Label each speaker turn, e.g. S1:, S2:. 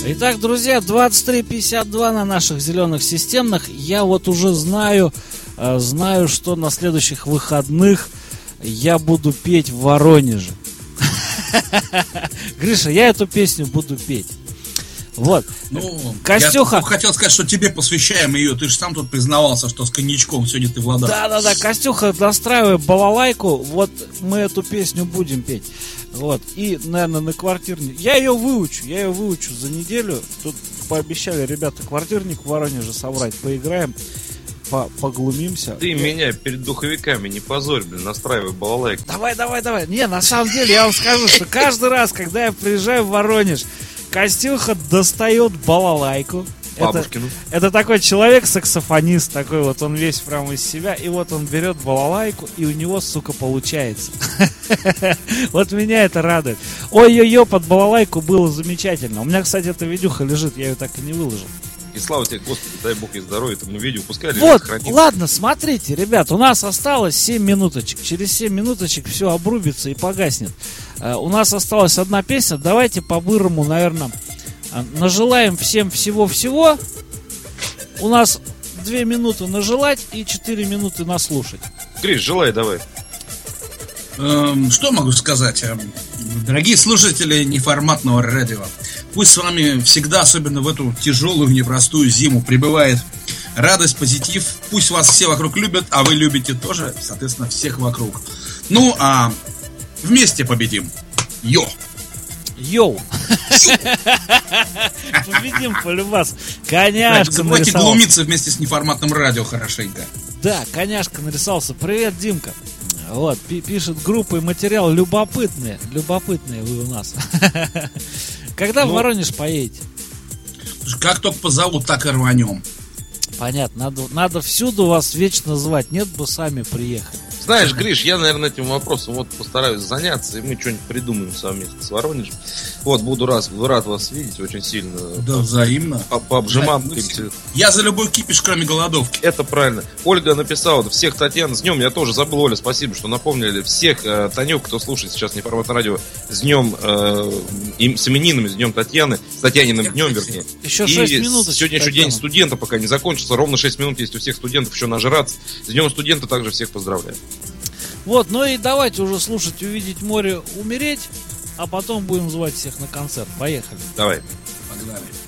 S1: Итак, друзья, 23:52 на наших зеленых системных. Я вот уже знаю, что на следующих выходных я буду петь в Воронеже. Гриша, я эту песню буду петь. Вот.
S2: Ну,
S1: Костюха...
S2: Я хотел сказать, что тебе посвящаем ее. Ты же сам тут признавался, что с коньячком сегодня ты в ладах.
S1: Да, Костюха, настраивай балалайку. Вот мы эту песню будем петь. Вот. И, наверное, на квартирник. Я ее выучу за неделю. Тут пообещали ребята квартирник в Воронеже собрать. Поиграем, поглумимся.
S3: Ты меня перед духовиками не позорь, блин, настраивай балалайку.
S1: Давай. Не, на самом деле, я вам скажу, что каждый раз, когда я приезжаю в Воронеж, Костюха достает балалайку.
S3: Бабушкину.
S1: Это такой человек-саксофонист, такой вот, он весь прямо из себя, и вот он берет балалайку, и у него, сука, получается. Вот меня это радует. Ой-ой-ой, под балалайку было замечательно. У меня, кстати, эта видюха лежит, я ее так и не выложил.
S3: И слава тебе, Господи, дай Бог ей здоровья этому видео, пускай лежит,
S1: вот,
S3: хранится.
S1: Ладно, смотрите, ребят, у нас осталось 7 минуточек. Через 7 минуточек все обрубится и погаснет. У нас осталась одна песня. Давайте по-бырому, наверное, нажелаем всем всего-всего. У нас 2 минуты нажелать и 4 минуты наслушать.
S3: Гриш, желай давай.
S2: Что могу сказать? Дорогие слушатели неформатного радио, пусть с вами всегда, особенно в эту тяжелую, непростую зиму, пребывает радость, позитив. Пусть вас все вокруг любят, а вы любите тоже, соответственно, всех вокруг. Ну, а вместе победим. Йоу!
S1: Победим полюбас. Коняшка
S2: нарисовался. Давайте
S1: нарисовался.
S2: глумиться вместе с неформатным радио хорошенько.
S1: Да, коняшка нарисовался. Привет, Димка. Вот, пишет группа и материал. Любопытные вы у нас. Когда в Воронеж поедете?
S2: Как только позовут, так и рванем.
S1: Понятно, надо всюду вас вечно звать. Нет бы сами приехали.
S3: Знаешь, Гриш, я, наверное, этим вопросом вот постараюсь заняться, и мы что-нибудь придумаем совместно с Воронежем. Вот, буду рад вас видеть очень сильно.
S2: Да, взаимно.
S3: Пообжимаемся.
S2: Я за любой кипиш, кроме голодовки.
S3: Это правильно. Ольга написала, всех Татьян с днем. Я тоже забыл, Оля, спасибо, что напомнили. Всех Танюк, кто слушает сейчас неформатное радио, с днем, с именинами, с днем Татьяны, с Татьяниным днем, вернее.
S1: Еще 6 минут.
S3: Сегодня еще день студента, пока не закончился. Ровно 6 минут есть у всех студентов еще нажраться. С днем студента также всех поздравляю.
S1: Вот, ну и давайте уже слушать «Увидеть море, умереть», а потом будем звать всех на концерт. Поехали.
S3: Давай.
S2: Погнали.